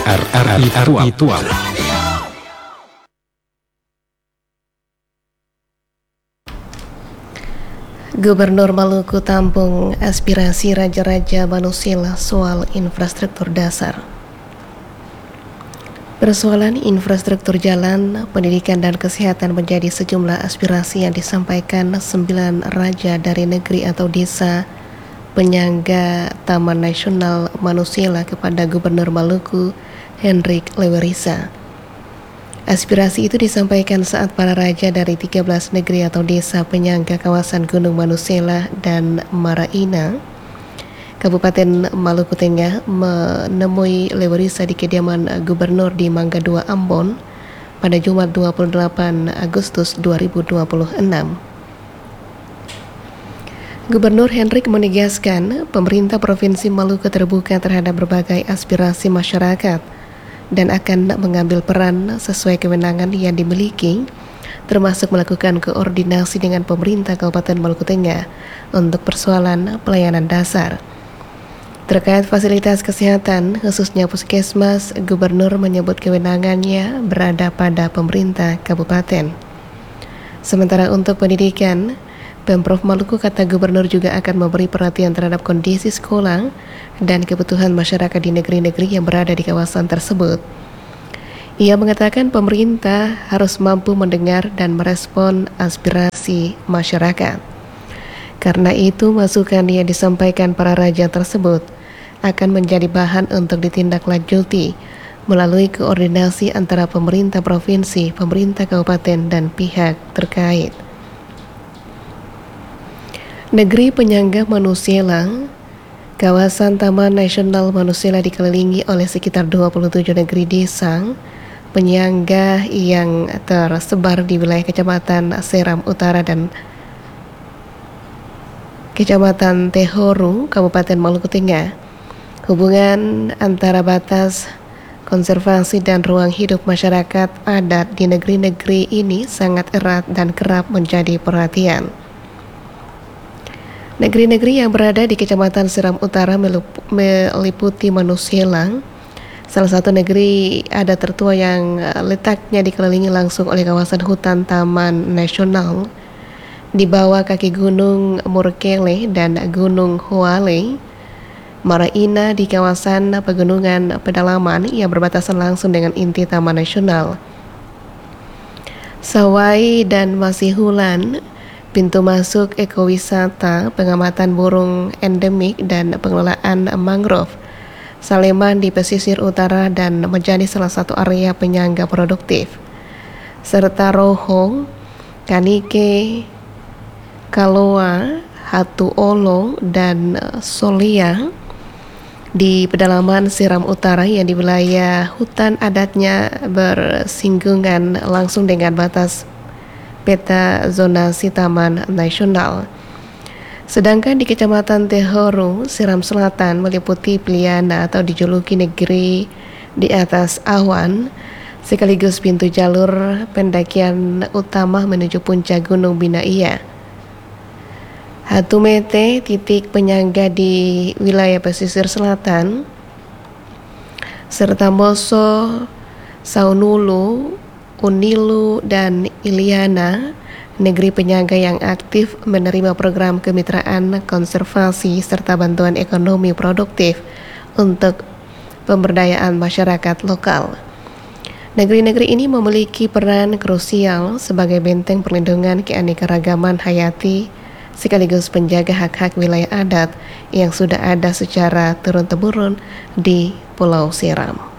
RRI Tuam. Gubernur Maluku tampung aspirasi Raja-Raja Manusela soal infrastruktur dasar. Persoalan infrastruktur jalan, pendidikan dan kesehatan menjadi sejumlah aspirasi yang disampaikan 9 raja dari negeri atau desa penyangga Taman Nasional Manusela kepada Gubernur Maluku, Hendrik Lewerisa. Aspirasi itu disampaikan saat para raja dari 13 negeri atau desa penyangga kawasan Gunung Manusela dan Maraina, Kabupaten Maluku Tengah menemui Lewerisa di kediaman Gubernur di Mangga 2 Ambon pada Jumat 28 Agustus 2026. Gubernur Hendrik menegaskan pemerintah Provinsi Maluku terbuka terhadap berbagai aspirasi masyarakat dan akan mengambil peran sesuai kewenangan yang dimiliki, termasuk melakukan koordinasi dengan pemerintah Kabupaten Maluku Tengah untuk persoalan pelayanan dasar. Terkait fasilitas kesehatan, khususnya puskesmas, Gubernur menyebut kewenangannya berada pada pemerintah kabupaten. Sementara untuk pendidikan, Pemprov Maluku, kata Gubernur, juga akan memberi perhatian terhadap kondisi sekolah dan kebutuhan masyarakat di negeri-negeri yang berada di kawasan tersebut. Ia mengatakan pemerintah harus mampu mendengar dan merespon aspirasi masyarakat. Karena itu, masukan yang disampaikan para raja tersebut akan menjadi bahan untuk ditindaklanjuti melalui koordinasi antara pemerintah provinsi, pemerintah kabupaten, dan pihak terkait. Negeri penyangga Manusela, kawasan Taman Nasional Manusela dikelilingi oleh sekitar 27 negeri desa penyangga yang tersebar di wilayah Kecamatan Seram Utara dan Kecamatan Tehoru, Kabupaten Maluku Tengah. Hubungan antara batas konservasi dan ruang hidup masyarakat adat di negeri-negeri ini sangat erat dan kerap menjadi perhatian. Negeri-negeri yang berada di Kecamatan Seram Utara meliputi Manusela, salah satu negeri adat tertua yang letaknya dikelilingi langsung oleh kawasan hutan Taman Nasional di bawah kaki Gunung Murkele dan Gunung Huale. Maraina di kawasan pegunungan pedalaman yang berbatasan langsung dengan inti Taman Nasional. Sawai dan Masihulan, pintu masuk ekowisata, pengamatan burung endemik dan pengelolaan mangrove. Saleman di pesisir utara dan menjadi salah satu area penyangga produktif. Serta Roho, Kanike, Kaloa, Hatuolo, dan Solia di pedalaman Seram Utara yang di wilayah hutan adatnya bersinggungan langsung dengan batas peta zonasi Taman Nasional. Sedangkan di Kecamatan Tehoru, Seram Selatan meliputi Piliana atau dijuluki negeri di atas awan, sekaligus pintu jalur pendakian utama menuju puncak Gunung Binaya. Hatumete, titik penyangga di wilayah pesisir selatan, serta Moso, Saunulu, Unilu, dan Iliana, negeri penyangga yang aktif menerima program kemitraan konservasi serta bantuan ekonomi produktif untuk pemberdayaan masyarakat lokal. Negeri-negeri ini memiliki peran krusial sebagai benteng perlindungan keanekaragaman hayati sekaligus penjaga hak-hak wilayah adat yang sudah ada secara turun-temurun di Pulau Seram.